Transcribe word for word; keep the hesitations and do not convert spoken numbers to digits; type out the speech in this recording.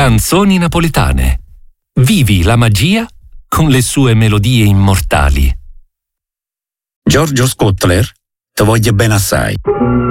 Canzoni napoletane. Vivi la magia con le sue melodie immortali. Giorgio Scottler, te voglio bene assai.